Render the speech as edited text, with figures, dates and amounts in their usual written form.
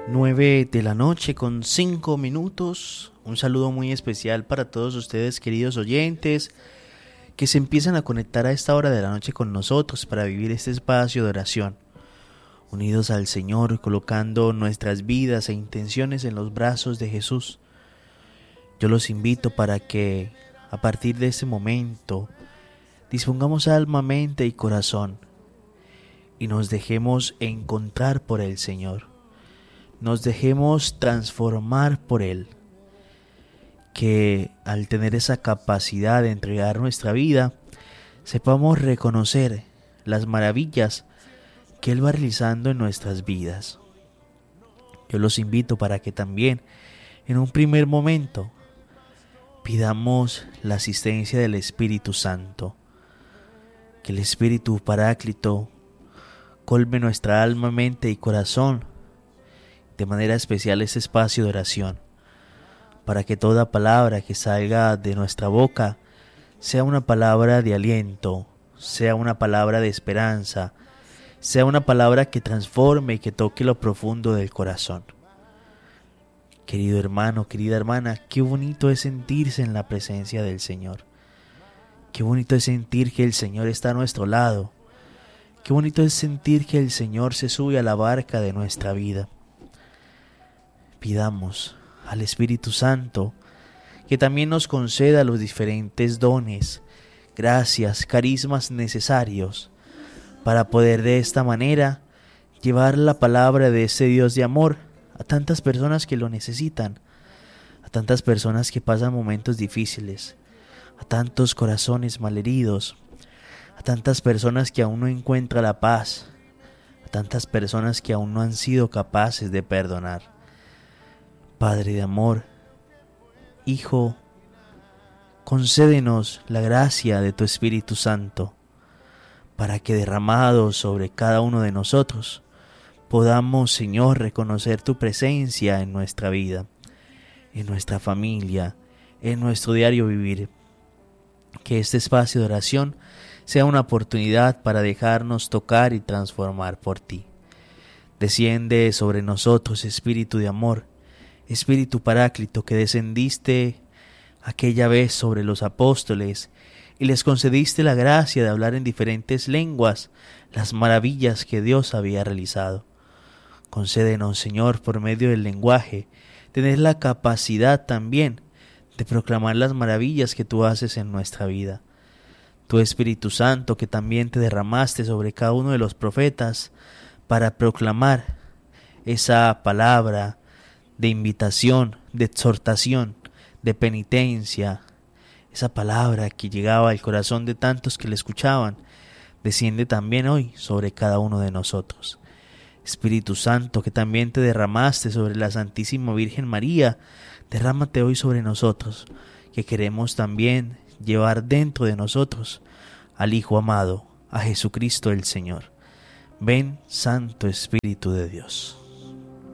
9:05 p.m. Un saludo muy especial para todos ustedes, queridos oyentes, que se empiezan a conectar a esta hora de la noche con nosotros para vivir este espacio de oración, unidos al Señor, colocando nuestras vidas e intenciones en los brazos de Jesús. Yo los invito para que a partir de ese momento dispongamos alma, mente y corazón y nos dejemos encontrar por el Señor. Nos dejemos transformar por Él, que al tener esa capacidad de entregar nuestra vida, sepamos reconocer las maravillas que Él va realizando en nuestras vidas. Yo los invito para que también, en un primer momento, pidamos la asistencia del Espíritu Santo, que el Espíritu Paráclito colme nuestra alma, mente y corazón, de manera especial este espacio de oración, para que toda palabra que salga de nuestra boca sea una palabra de aliento, sea una palabra de esperanza, sea una palabra que transforme y que toque lo profundo del corazón. Querido hermano, querida hermana, qué bonito es sentirse en la presencia del Señor. Qué bonito es sentir que el Señor está a nuestro lado. Qué bonito es sentir que el Señor se sube a la barca de nuestra vida. Pidamos al Espíritu Santo que también nos conceda los diferentes dones, gracias, carismas necesarios para poder de esta manera llevar la palabra de ese Dios de amor a tantas personas que lo necesitan, a tantas personas que pasan momentos difíciles, a tantos corazones malheridos, a tantas personas que aún no encuentran la paz, a tantas personas que aún no han sido capaces de perdonar. Padre de amor, Hijo, concédenos la gracia de tu Espíritu Santo, para que derramado sobre cada uno de nosotros, podamos, Señor, reconocer tu presencia en nuestra vida, en nuestra familia, en nuestro diario vivir. Que este espacio de oración sea una oportunidad para dejarnos tocar y transformar por ti. Desciende sobre nosotros, Espíritu de amor, Espíritu Paráclito, que descendiste aquella vez sobre los apóstoles y les concediste la gracia de hablar en diferentes lenguas las maravillas que Dios había realizado. Concédenos, Señor, por medio del lenguaje, tener la capacidad también de proclamar las maravillas que tú haces en nuestra vida. Tu Espíritu Santo, que también te derramaste sobre cada uno de los profetas para proclamar esa palabra de invitación, de exhortación, de penitencia, esa palabra que llegaba al corazón de tantos que le escuchaban, desciende también hoy sobre cada uno de nosotros. Espíritu Santo, que también te derramaste sobre la Santísima Virgen María, derrámate hoy sobre nosotros, que queremos también llevar dentro de nosotros al Hijo amado, a Jesucristo el Señor. Ven, Santo Espíritu de Dios.